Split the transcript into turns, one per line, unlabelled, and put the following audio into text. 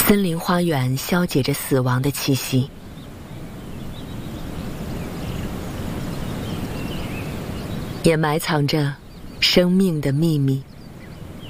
森林花园消解着死亡的气息，也埋藏着生命的秘密。